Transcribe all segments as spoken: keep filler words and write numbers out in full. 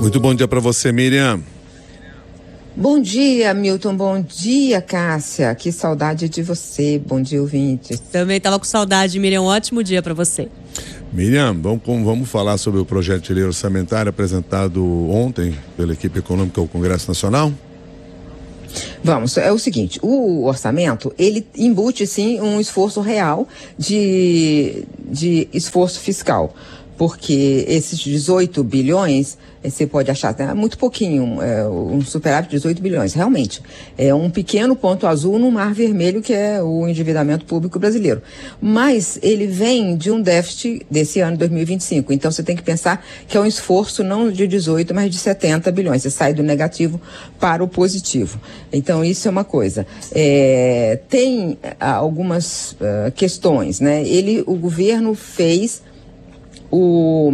Muito bom dia para você, Miriam. Bom dia, Milton. Bom dia, Cássia. Que saudade de você. Bom dia, ouvintes. Também estava com saudade, Miriam. Um ótimo dia para você. Miriam, vamos, vamos falar sobre o projeto de lei orçamentária apresentado ontem pela equipe econômica ao Congresso Nacional? Vamos, é o seguinte, o orçamento, ele embute sim um esforço real de, de esforço fiscal, porque esses dezoito bilhões, você pode achar é muito pouquinho, é, um superávit de dezoito bilhões, realmente. É um pequeno ponto azul no mar vermelho que é o endividamento público brasileiro. Mas ele vem de um déficit desse ano, dois mil e vinte e cinco. Então você tem que pensar que é um esforço não de dezoito, mas de setenta bilhões. Você sai do negativo para o positivo. Então isso é uma coisa. É, tem algumas uh, questões, né? Ele, o governo fez o...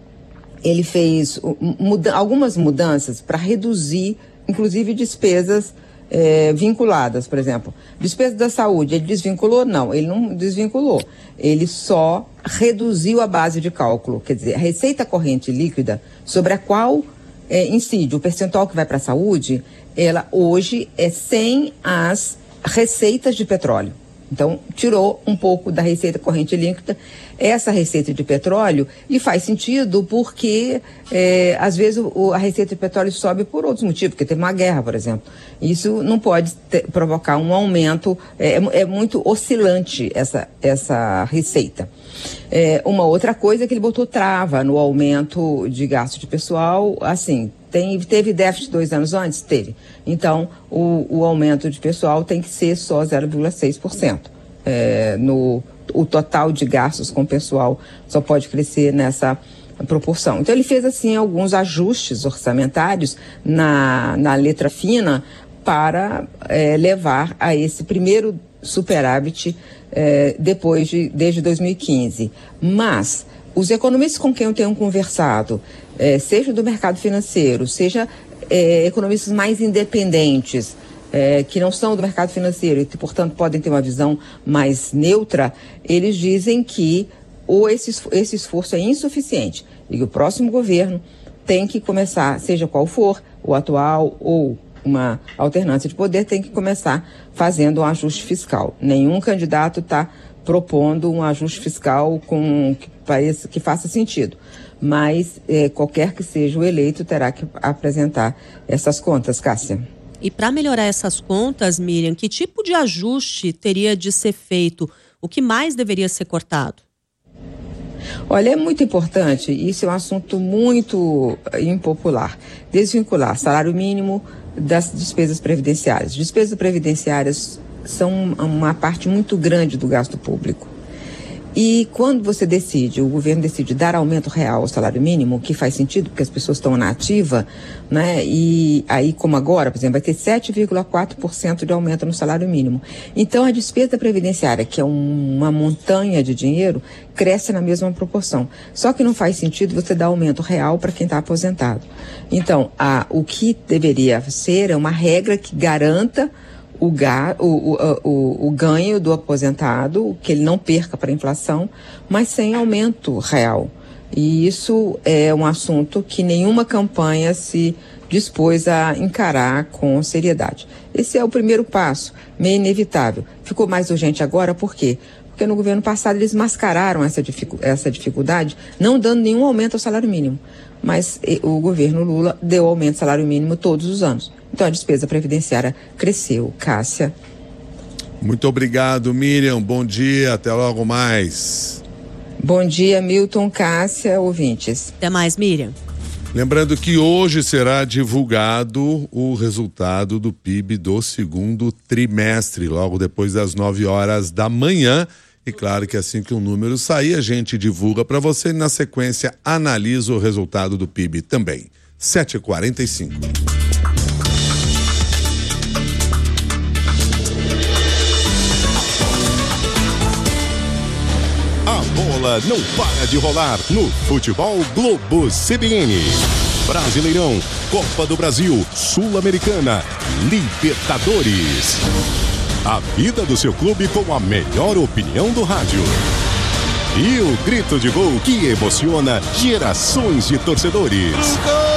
ele fez muda, algumas mudanças para reduzir, inclusive, despesas é, vinculadas, por exemplo. Despesa da saúde, ele desvinculou? Não, ele não desvinculou. Ele só reduziu a base de cálculo. Quer dizer, a receita corrente líquida, sobre a qual é, incide o percentual que vai para a saúde, ela hoje é sem as receitas de petróleo. Então, tirou um pouco da receita corrente líquida essa receita de petróleo, e faz sentido porque, é, às vezes, o, a receita de petróleo sobe por outros motivos, porque teve uma guerra, por exemplo. Isso não pode ter, provocar um aumento, é, é muito oscilante essa, essa receita. É, uma outra coisa é que ele botou trava no aumento de gasto de pessoal, assim, Tem, teve déficit dois anos antes? Teve. Então, o, o aumento de pessoal tem que ser só zero vírgula seis por cento. É, no, o total de gastos com pessoal só pode crescer nessa proporção. Então, ele fez, assim, alguns ajustes orçamentários na, na letra fina para é, levar a esse primeiro superávit é, depois de, desde dois mil e quinze. Mas os economistas com quem eu tenho conversado, é, seja do mercado financeiro, seja é, economistas mais independentes, é, que não são do mercado financeiro e que, portanto, podem ter uma visão mais neutra, eles dizem que ou esse, esse esforço é insuficiente e que o próximo governo tem que começar, seja qual for, o atual ou uma alternância de poder, tem que começar fazendo um ajuste fiscal. Nenhum candidato está propondo um ajuste fiscal com, que, pareça, que faça sentido. Mas eh, qualquer que seja o eleito terá que apresentar essas contas, Cássia. E para melhorar essas contas, Miriam, que tipo de ajuste teria de ser feito? O que mais deveria ser cortado? Olha, é muito importante, isso é um assunto muito impopular, desvincular salário mínimo das despesas previdenciárias. Despesas previdenciárias são uma parte muito grande do gasto público. E quando você decide, o governo decide dar aumento real ao salário mínimo, que faz sentido porque as pessoas estão na ativa, né? E aí, como agora, por exemplo, vai ter sete vírgula quatro por cento de aumento no salário mínimo. Então, a despesa previdenciária, que é um, uma montanha de dinheiro, cresce na mesma proporção. Só que não faz sentido você dar aumento real para quem está aposentado. Então, a, o que deveria ser é uma regra que garanta O, ga, o, o, o, o ganho do aposentado, que ele não perca para a inflação, mas sem aumento real. E isso é um assunto que nenhuma campanha se dispôs a encarar com seriedade. Esse é o primeiro passo, meio inevitável. Ficou mais urgente agora, por quê? Porque no governo passado eles mascararam essa, dificu- essa dificuldade, não dando nenhum aumento ao salário mínimo. Mas e, o governo Lula deu aumento ao salário mínimo todos os anos. Então a despesa previdenciária cresceu. Cássia. Muito obrigado, Miriam. Bom dia, até logo mais. Bom dia, Milton, Cássia, ouvintes. Até mais, Miriam. Lembrando que hoje será divulgado o resultado do P I B do segundo trimestre, logo depois das nove horas da manhã. E claro que assim que o número sair, a gente divulga para você e na sequência analisa o resultado do P I B também. sete e quarenta e cinco. A bola não para de rolar no Futebol Globo C B N. Brasileirão, Copa do Brasil, Sul-Americana, Libertadores. A vida do seu clube com a melhor opinião do rádio. E o grito de gol que emociona gerações de torcedores. Gol!